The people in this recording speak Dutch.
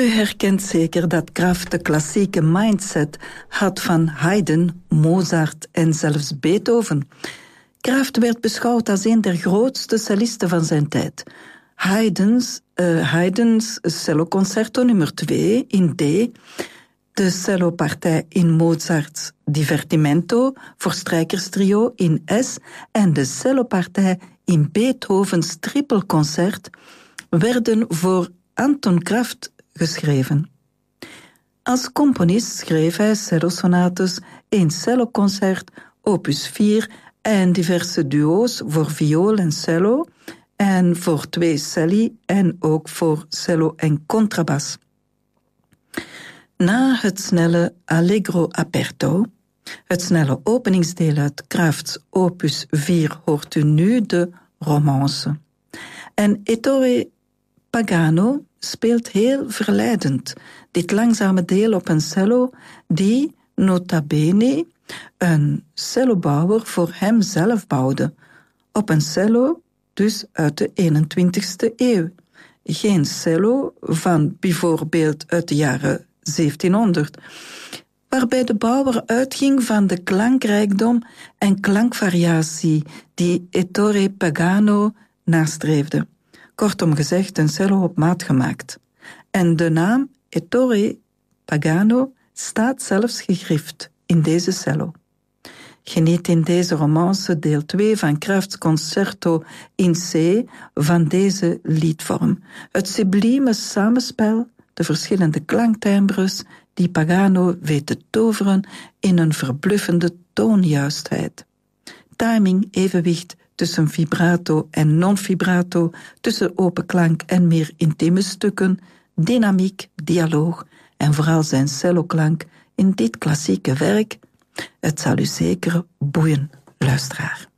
herkent zeker dat Kraft de klassieke mindset had van Haydn, Mozart en zelfs Beethoven. Kraft werd beschouwd als een der grootste cellisten van zijn tijd. Haydn's celloconcerto nummer 2 in D, de cellopartij in Mozart's Divertimento voor strijkerstrio in S en de cellopartij in Beethovens trippelconcert werden voor Anton Kraft geschreven. Als componist schreef hij cellosonates, een celloconcert, opus 4 en diverse duo's voor viool en cello en voor 2 celli en ook voor cello en contrabas. Na het snelle Allegro aperto, het snelle openingsdeel uit Krafts opus 4, hoort u nu de romance. En Ettore Pagano speelt heel verleidend dit langzame deel op een cello die, nota bene, een cellobouwer voor hem zelf bouwde. Op een cello dus uit de 21ste eeuw. Geen cello van bijvoorbeeld uit de jaren 1700, waarbij de bouwer uitging van de klankrijkdom en klankvariatie die Ettore Pagano nastreefde. Kortom gezegd, een cello op maat gemaakt. En de naam Ettore Pagano staat zelfs gegrift in deze cello. Geniet in deze romance deel 2 van Krafts concerto in C van deze liedvorm. Het sublieme samenspel, de verschillende klanktimbres die Pagano weet te toveren in een verbluffende toonjuistheid. Timing, evenwicht tussen vibrato en non-vibrato, tussen open klank en meer intieme stukken, dynamiek, dialoog en vooral zijn celloklank in dit klassieke werk. Het zal u zeker boeien, luisteraar.